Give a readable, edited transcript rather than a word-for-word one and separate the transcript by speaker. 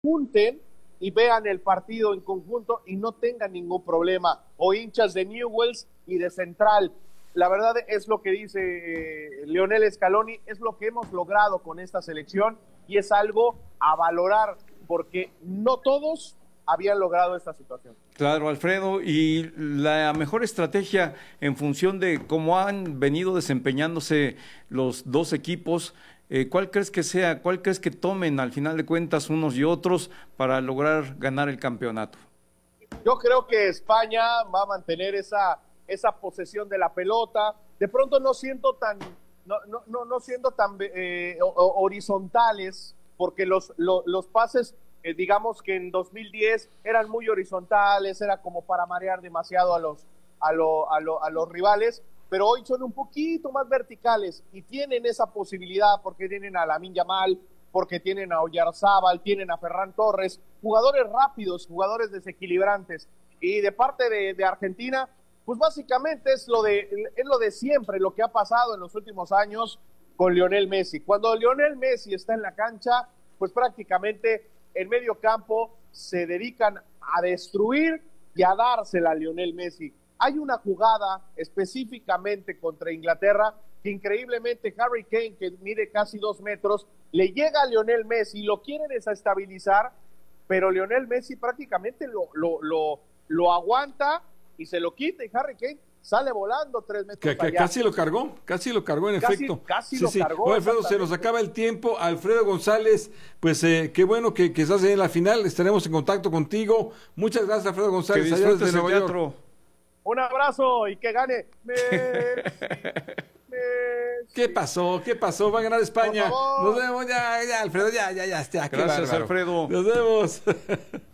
Speaker 1: junten y vean el partido en conjunto y no tengan ningún problema, o hinchas de Newell's y de Central. La verdad es lo que dice Lionel Scaloni, es lo que hemos logrado con esta selección y es algo a valorar porque no todos habían logrado esta situación.
Speaker 2: Claro, Alfredo, y la mejor estrategia en función de cómo han venido desempeñándose los dos equipos, ¿cuál crees que sea? ¿Cuál crees que tomen al final de cuentas unos y otros para lograr ganar el campeonato?
Speaker 1: Yo creo que España va a mantener esa posesión de la pelota. De pronto no siento tan horizontales, porque los pases, digamos que en 2010 eran muy horizontales, era como para marear demasiado a los rivales, pero hoy son un poquito más verticales y tienen esa posibilidad porque tienen a Lamine Yamal, porque tienen a Oyarzábal, tienen a Ferran Torres, jugadores rápidos, jugadores desequilibrantes. Y de parte de Argentina, pues básicamente es lo de siempre, lo que ha pasado en los últimos años con Lionel Messi. Cuando Lionel Messi está en la cancha, pues prácticamente en medio campo se dedican a destruir y a dársela a Lionel Messi. Hay una jugada específicamente contra Inglaterra que increíblemente Harry Kane, que mide casi 2 metros, le llega a Lionel Messi, lo quiere desestabilizar, pero Lionel Messi prácticamente lo aguanta y se lo quita, y Harry Kane sale volando 3 metros allá.
Speaker 3: Casi lo cargó en efecto.
Speaker 1: Casi lo cargó.
Speaker 3: Bueno, Alfredo, se nos acaba el tiempo. Alfredo González, pues qué bueno que estás en la final, estaremos en contacto contigo. Muchas gracias, Alfredo González.
Speaker 2: Que disfrutes el teatro.
Speaker 1: Un abrazo y que gane Messi.
Speaker 3: ¿Qué pasó? Va a ganar España. Nos vemos ya, Alfredo, ya.
Speaker 2: Gracias, Alfredo.
Speaker 3: Nos vemos.